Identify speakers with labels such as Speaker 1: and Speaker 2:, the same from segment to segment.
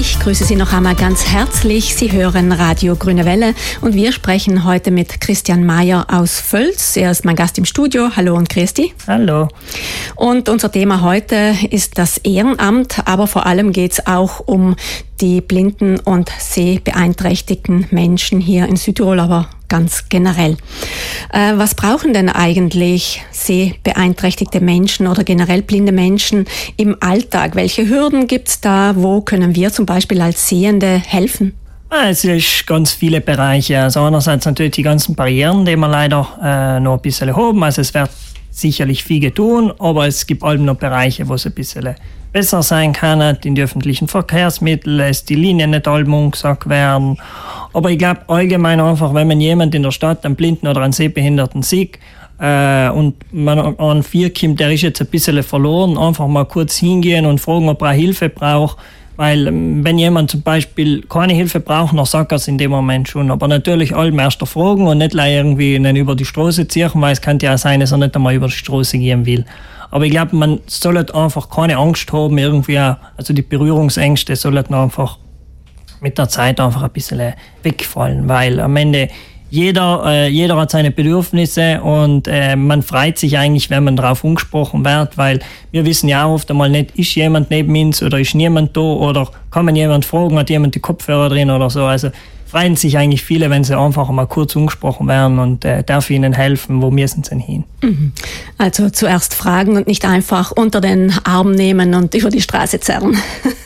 Speaker 1: Ich grüße Sie noch einmal ganz herzlich. Sie hören Radio Grüne Welle und wir sprechen heute mit Christian Mayer aus Völs. Er ist mein Gast im Studio. Hallo und grüß dich.
Speaker 2: Hallo.
Speaker 1: Und unser Thema heute ist das Ehrenamt, aber vor allem geht es auch um die blinden und sehbeeinträchtigten Menschen hier in Südtirol, aber ganz generell. Was brauchen denn eigentlich sehbeeinträchtigte Menschen oder generell blinde Menschen im Alltag? Welche Hürden gibt es da? Wo können wir zum Beispiel als Sehende helfen?
Speaker 2: Es ist ganz viele Bereiche. Also einerseits natürlich die ganzen Barrieren, die wir leider noch ein bisschen haben. Also es wird sicherlich viel getan, aber es gibt allem noch Bereiche, wo es ein bisschen besser sein kann. In die öffentlichen Verkehrsmittel, es die Linien nicht allem umgesagt werden. Aber ich glaube allgemein einfach, wenn man jemand in der Stadt, einen Blinden oder einen Sehbehinderten sieht und man an vier kommt, der ist jetzt ein bisschen verloren, einfach mal kurz hingehen und fragen, ob er Hilfe braucht. Weil wenn jemand zum Beispiel keine Hilfe braucht, dann sagt er es in dem Moment schon. Aber natürlich allem erst fragen und nicht irgendwie ihn über die Straße ziehen, weil es kann ja auch sein, dass er nicht einmal über die Straße gehen will. Aber ich glaube, man sollte einfach keine Angst haben, irgendwie, also die Berührungsängste sollten einfach mit der Zeit einfach ein bisschen wegfallen, weil am Ende jeder hat seine Bedürfnisse und man freut sich eigentlich, wenn man darauf angesprochen wird, weil wir wissen ja auch oft einmal nicht, ist jemand neben uns oder ist niemand da oder kann man jemand fragen, hat jemand die Kopfhörer drin oder so. Also freuen sich eigentlich viele, wenn sie einfach mal kurz angesprochen werden und darf ihnen helfen, wo müssen sie denn hin.
Speaker 1: Also zuerst fragen und nicht einfach unter den Arm nehmen und über die Straße zerren.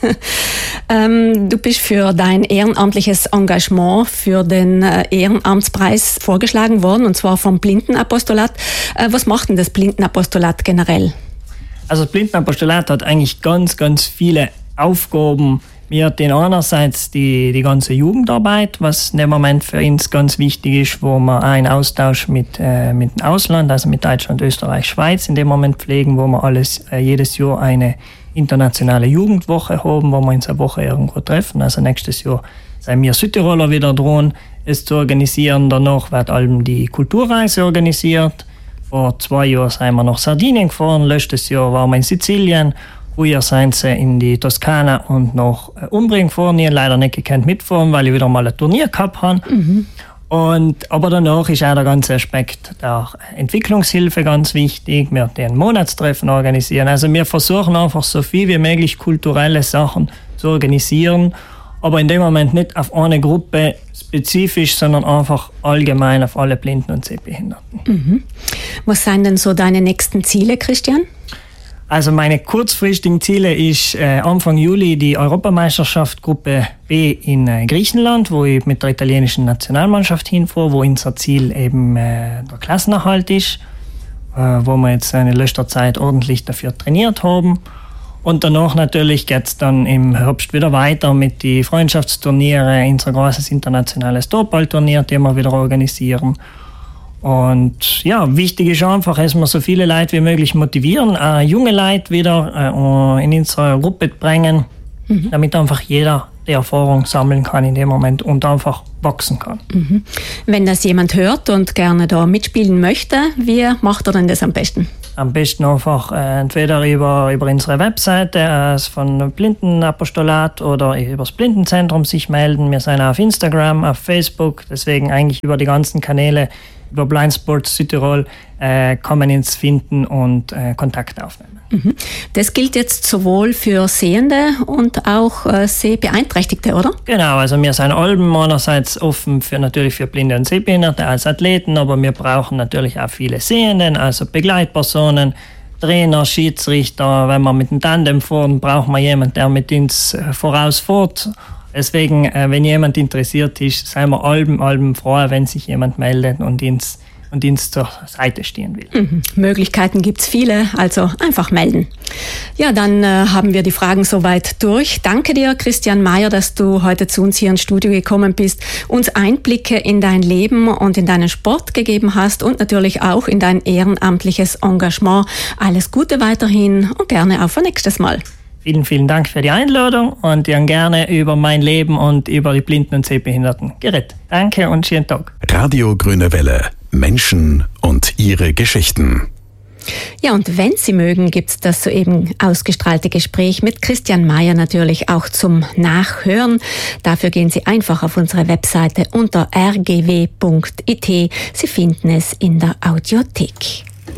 Speaker 1: Du bist für dein ehrenamtliches Engagement für den Ehrenamtspreis vorgeschlagen worden, und zwar vom Blindenapostolat. Was macht denn das Blindenapostolat generell?
Speaker 2: Also das Blindenapostolat hat eigentlich ganz, ganz viele Aufgaben. Wir hatten einerseits die ganze Jugendarbeit, was in dem Moment für uns ganz wichtig ist, wo wir einen Austausch mit dem Ausland, also mit Deutschland, Österreich, Schweiz in dem Moment pflegen, wo wir jedes Jahr eine internationale Jugendwoche haben, wo wir uns eine Woche irgendwo treffen. Also nächstes Jahr sind wir Südtiroler wieder dran, es zu organisieren. Danach wird allem die Kulturreise organisiert. Vor 2 Jahren sind wir nach Sardinien gefahren, letztes Jahr waren wir in Sizilien. Früher sind sie in die Toskana und nach Umbrien gefahren. Ich habe leider nicht gekannt mitfahren, weil ich wieder mal ein Turnier gehabt habe. Aber danach ist auch der ganze Aspekt der Entwicklungshilfe ganz wichtig. Wir den Monatstreffen organisieren. Also wir versuchen einfach so viel wie möglich kulturelle Sachen zu organisieren. Aber in dem Moment nicht auf eine Gruppe spezifisch, sondern einfach allgemein auf alle Blinden und Sehbehinderten.
Speaker 1: Was sind denn so deine nächsten Ziele, Christian?
Speaker 2: Also meine kurzfristigen Ziele ist Anfang Juli die Europameisterschaft Gruppe B in Griechenland, wo ich mit der italienischen Nationalmannschaft hinfahre, wo unser Ziel eben der Klassenerhalt ist, wo wir jetzt in letzter Zeit ordentlich dafür trainiert haben. Und danach natürlich geht es dann im Herbst wieder weiter mit den Freundschaftsturniere, unser großes internationales Torballturnier, das wir wieder organisieren. Und ja, wichtig ist einfach, dass wir so viele Leute wie möglich motivieren, junge Leute wieder in unsere Gruppe bringen, damit einfach jeder die Erfahrung sammeln kann in dem Moment und einfach wachsen kann.
Speaker 1: Wenn das jemand hört und gerne da mitspielen möchte, wie macht er denn das am besten?
Speaker 2: Am besten einfach entweder über unsere Webseite von Blindenapostolat oder über das Blindenzentrum sich melden. Wir sind auf Instagram, auf Facebook, deswegen eigentlich über die ganzen Kanäle. Über Blindsports Südtirol kann man uns finden und Kontakt aufnehmen.
Speaker 1: Das gilt jetzt sowohl für Sehende und auch Sehbeeinträchtigte, oder?
Speaker 2: Genau, also wir sind allem einerseits offen natürlich für Blinde und Sehbehinderte als Athleten, aber wir brauchen natürlich auch viele Sehenden, also Begleitpersonen, Trainer, Schiedsrichter. Wenn wir mit dem Tandem fahren, brauchen wir jemanden, der mit uns vorausfährt. Deswegen, wenn jemand interessiert ist, sind wir allem froh, wenn sich jemand meldet und uns zur Seite stehen will.
Speaker 1: Möglichkeiten gibt es viele, also einfach melden. Ja, dann haben wir die Fragen soweit durch. Danke dir, Christian Mayer, dass du heute zu uns hier ins Studio gekommen bist, uns Einblicke in dein Leben und in deinen Sport gegeben hast und natürlich auch in dein ehrenamtliches Engagement. Alles Gute weiterhin und gerne auf ein nächstes Mal.
Speaker 2: Vielen, vielen Dank für die Einladung und ich habe gerne über mein Leben und über die Blinden und Sehbehinderten geredet. Danke und schönen Tag.
Speaker 3: Radio Grüne Welle. Menschen und ihre Geschichten.
Speaker 1: Ja, und wenn Sie mögen, gibt's das soeben ausgestrahlte Gespräch mit Christian Mayer natürlich auch zum Nachhören. Dafür gehen Sie einfach auf unsere Webseite unter rgw.it. Sie finden es in der Audiothek.